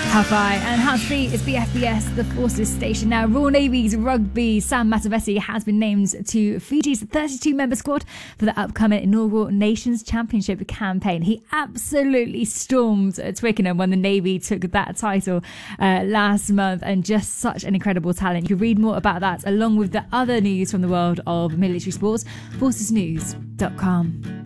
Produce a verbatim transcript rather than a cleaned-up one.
Hi, and How to Be is B F B S, the Forces station. Now, Royal Navy's rugby Sam Matavesi has been named to Fiji's thirty-two member squad for the upcoming inaugural Nations Championship campaign. He absolutely stormed Twickenham when the Navy took that title uh, last month, and just such an incredible talent. You can read more about that along with the other news from the world of military sports, forces news dot com.